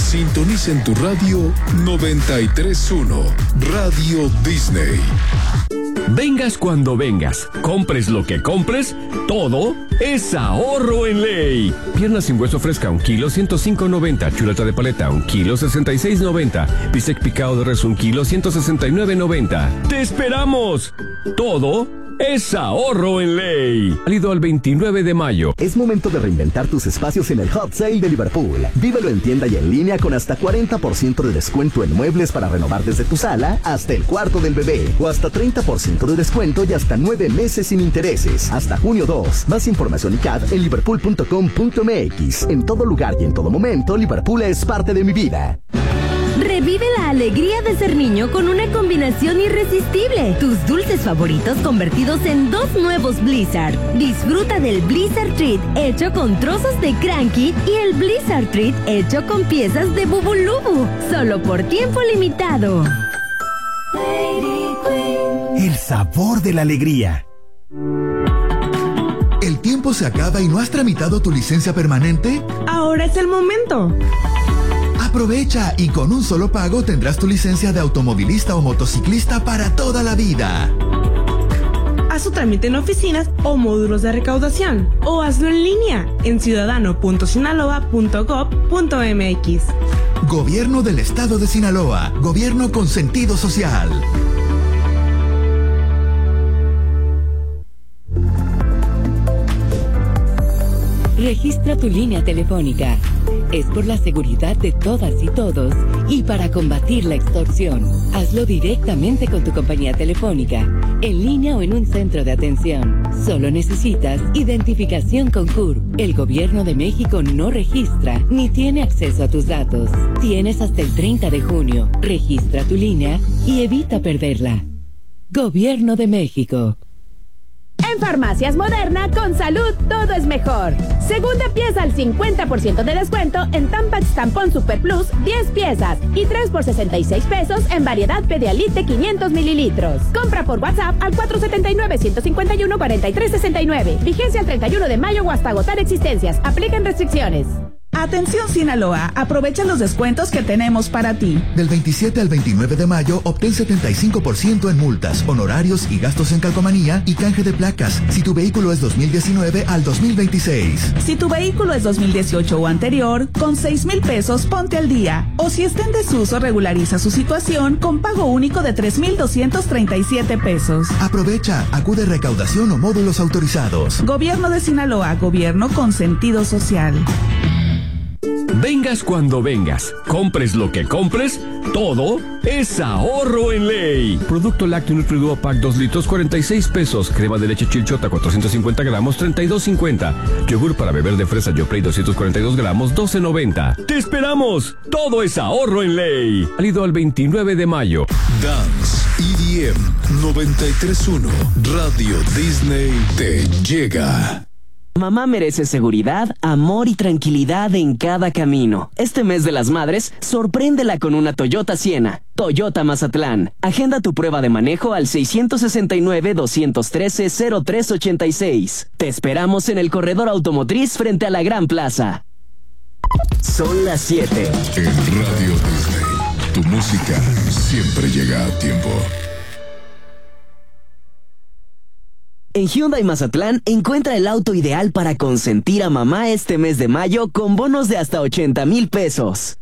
Sintoniza en tu radio 93.1, Radio Disney. Vengas cuando vengas, compres lo que compres, todo es ahorro en ley. Pierna sin hueso fresca, 1 kilo, 105.90. Chuleta de paleta, 1 kilo, 66.90. Bistec picado de res, 1 kilo, 169.90. ¡Te esperamos! Todo es ahorro en ley. Válido al 29 de mayo. Es momento de reinventar tus espacios en el Hot Sale de Liverpool. Vívelo en tienda y en línea con hasta 40% de descuento en muebles para renovar desde tu sala hasta el cuarto del bebé. O hasta 30% de descuento y hasta 9 meses sin intereses. Hasta junio 2. Más información y CAD en liverpool.com.mx. En todo lugar y en todo momento, Liverpool es parte de mi vida. Revive la alegría de ser niño con una combinación irresistible. Tus dulces favoritos convertidos en 2 nuevos Blizzard. Disfruta del Blizzard Treat hecho con trozos de Cranky y el Blizzard Treat hecho con piezas de Bubulubu. Solo por tiempo limitado. El sabor de la alegría. ¿El tiempo se acaba y no has tramitado tu licencia permanente? Ahora es el momento. Aprovecha y con un solo pago tendrás tu licencia de automovilista o motociclista para toda la vida. Haz su trámite en oficinas o módulos de recaudación o hazlo en línea en ciudadano.sinaloa.gov.mx. Gobierno del Estado de Sinaloa. Gobierno con sentido social. Registra tu línea telefónica. Es por la seguridad de todas y todos y para combatir la extorsión. Hazlo directamente con tu compañía telefónica, en línea o en un centro de atención. Solo necesitas identificación con CURP. El Gobierno de México no registra ni tiene acceso a tus datos. Tienes hasta el 30 de junio. Registra tu línea y evita perderla. Gobierno de México. En Farmacias Moderna, con salud, todo es mejor. Segunda pieza al 50% de descuento en Tampax Tampón Super Plus, 10 piezas. Y 3 por 66 pesos en variedad Pedialite 500 mililitros. Compra por WhatsApp al 479-151-4369. Vigencia el 31 de mayo o hasta agotar existencias. Aplican restricciones. Atención Sinaloa, aprovecha los descuentos que tenemos para ti. Del 27 al 29 de mayo, obtén 75% en multas, honorarios y gastos en calcomanía y canje de placas, si tu vehículo es 2019 al 2026. Si tu vehículo es 2018 o anterior, con 6,000 pesos ponte al día. O si está en desuso, regulariza su situación con pago único de 3,237 pesos. Aprovecha, acude a recaudación o módulos autorizados. Gobierno de Sinaloa, gobierno con sentido social. Vengas cuando vengas, compres lo que compres, todo es ahorro en ley. Producto lácteo Nutriduo Pack 2 litros, 46 pesos. Crema de leche Chilchota, 450 gramos, 32.50. Yogur para beber de fresa Yoplait, 242 gramos, 12.90. ¡Te esperamos! Todo es ahorro en ley. Válido al 29 de mayo. Dance EDM 93.1, Radio Disney te llega. Mamá merece seguridad, amor y tranquilidad en cada camino. Este mes de las madres, sorpréndela con una Toyota Siena. Toyota Mazatlán. Agenda tu prueba de manejo al 669-213-0386. Te esperamos en el corredor automotriz frente a la Gran Plaza. Son las 7. En Radio Disney, tu música siempre llega a tiempo. En Hyundai Mazatlán, encuentra el auto ideal para consentir a mamá este mes de mayo con bonos de hasta 80,000 pesos.